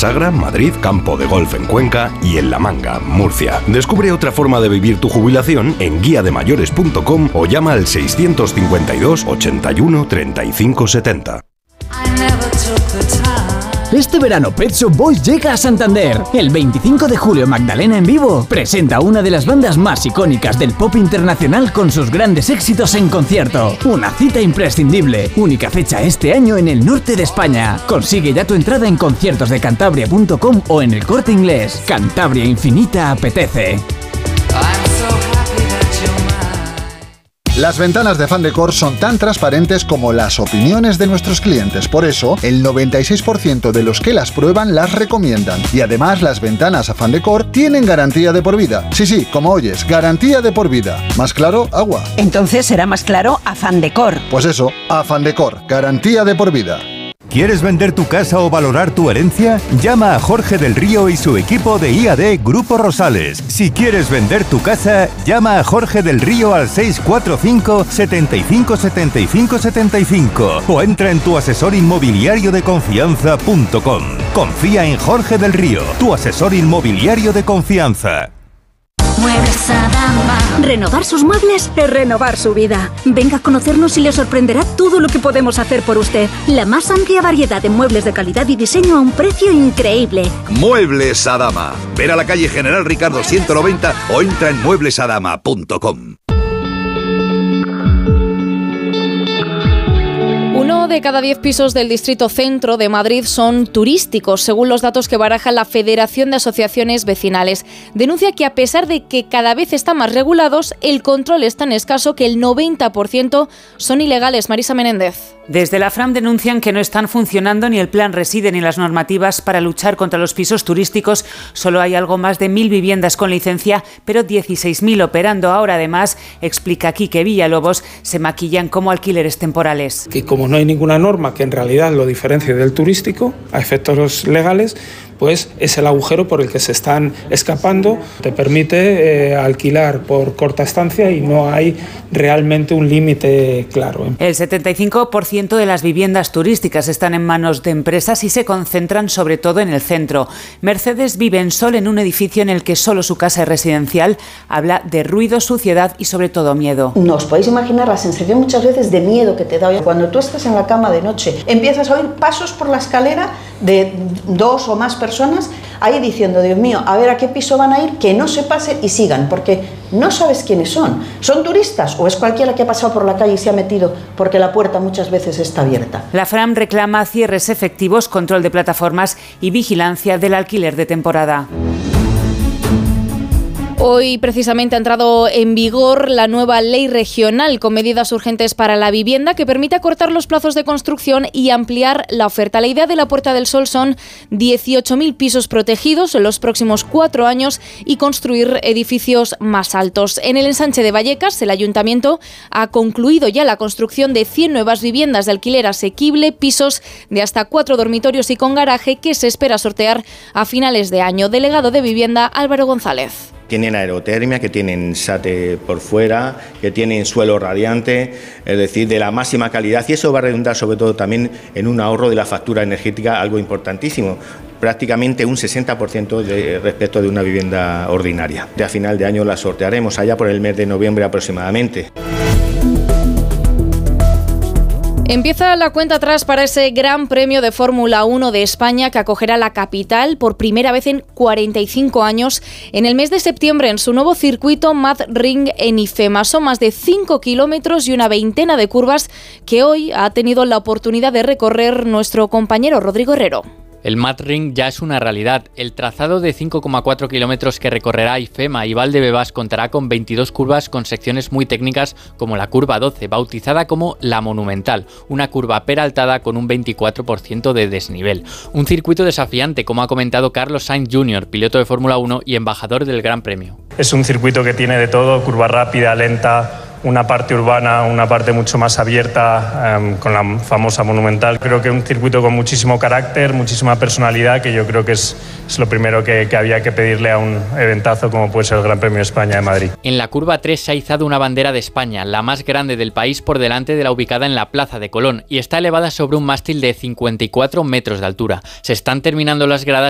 Sagra, Madrid, campo de golf en Cuenca y en La Manga, Murcia. Descubre otra forma de vivir tu jubilación en guiademayores.com o llama al 652 81 35 70. Este verano Pet Shop Boys llega a Santander. El 25 de julio Magdalena en Vivo presenta una de las bandas más icónicas del pop internacional con sus grandes éxitos en concierto. Una cita imprescindible. Única fecha este año en el norte de España. Consigue ya tu entrada en conciertosdecantabria.com o en El Corte Inglés. Cantabria Infinita apetece. Las ventanas de Fandecor son tan transparentes como las opiniones de nuestros clientes. Por eso, el 96% de los que las prueban las recomiendan. Y además, las ventanas a Fandecor tienen garantía de por vida. Sí, como oyes, garantía de por vida. ¿Más claro? Agua. Entonces será más claro a Fandecor. Pues eso, a Fandecor, garantía de por vida. ¿Quieres vender tu casa o valorar tu herencia? Llama a Jorge del Río y su equipo de IAD Grupo Rosales. Si quieres vender tu casa, llama a Jorge del Río al 645 75 75 75 o entra en tuasesorinmobiliariodeconfianza.com. Confía en Jorge del Río, tu asesor inmobiliario de confianza. Muebles Adama. Renovar sus muebles es renovar su vida. Venga a conocernos y le sorprenderá todo lo que podemos hacer por usted. La más amplia variedad de muebles de calidad y diseño a un precio increíble. Muebles Adama. Ver a la calle General Ricardo 190 o entra en mueblesadama.com. Uno de cada 10 pisos del distrito centro de Madrid son turísticos, según los datos que baraja la Federación de Asociaciones Vecinales. Denuncia que a pesar de que cada vez están más regulados, el control es tan escaso que el 90% son ilegales. Marisa Menéndez. Desde la FRAM denuncian que no están funcionando ni el plan Reside ni las normativas para luchar contra los pisos turísticos. Solo hay algo más de 1.000 viviendas con licencia, pero 16.000 operando. Ahora, además, explica Quique Villalobos, se maquillan como alquileres temporales. Que como no hay ninguna norma que en realidad lo diferencie del turístico, a efectos legales, pues es el agujero por el que se están escapando. Te permite alquilar por corta estancia y no hay realmente un límite claro. El 75% de las viviendas turísticas están en manos de empresas y se concentran sobre todo en el centro. Mercedes vive en Sol, en un edificio en el que solo su casa es residencial. Habla de ruido, suciedad y sobre todo miedo. No os podéis imaginar la sensación muchas veces de miedo que te da cuando tú estás en la cama de noche. Empiezas a oír pasos por la escalera de 2 o más personas ahí diciendo, Dios mío, a ver a qué piso van a ir, que no se pase y sigan, porque no sabes quiénes son. ¿Son turistas o es cualquiera que ha pasado por la calle y se ha metido porque la puerta muchas veces está abierta? La FRAM reclama cierres efectivos, control de plataformas y vigilancia del alquiler de temporada. Hoy precisamente ha entrado en vigor la nueva ley regional con medidas urgentes para la vivienda que permite acortar los plazos de construcción y ampliar la oferta. La idea de la Puerta del Sol son 18.000 pisos protegidos en los próximos 4 años y construir edificios más altos. En el ensanche de Vallecas, el Ayuntamiento ha concluido ya la construcción de 100 nuevas viviendas de alquiler asequible, pisos de hasta 4 dormitorios y con garaje que se espera sortear a finales de año. Delegado de Vivienda, Álvaro González. Tienen aerotermia, que tienen SATE por fuera, que tienen suelo radiante, es decir, de la máxima calidad, y eso va a redundar sobre todo también en un ahorro de la factura energética, algo importantísimo, prácticamente un 60% respecto de una vivienda ordinaria. A final de año la sortearemos, allá por el mes de noviembre aproximadamente. Empieza la cuenta atrás para ese Gran Premio de Fórmula 1 de España que acogerá la capital por primera vez en 45 años en el mes de septiembre en su nuevo circuito Mad Ring en IFEMA. Son más de 5 kilómetros y una veintena de curvas que hoy ha tenido la oportunidad de recorrer nuestro compañero Rodrigo Herrero. El Mad Ring ya es una realidad. El trazado de 5,4 kilómetros que recorrerá IFEMA y Valdebebas contará con 22 curvas con secciones muy técnicas como la curva 12, bautizada como la Monumental, una curva peraltada con un 24% de desnivel. Un circuito desafiante, como ha comentado Carlos Sainz Jr., piloto de Fórmula 1 y embajador del Gran Premio. Es un circuito que tiene de todo, curva rápida, lenta, una parte urbana, una parte mucho más abierta, con la famosa Monumental. Creo que un circuito con muchísimo carácter, muchísima personalidad, que yo creo que es lo primero que había que pedirle a un eventazo como puede ser el Gran Premio de España de Madrid. En la curva 3 se ha izado una bandera de España, la más grande del país, por delante de la ubicada en la Plaza de Colón, y está elevada sobre un mástil de 54 metros de altura. Se están terminando las gradas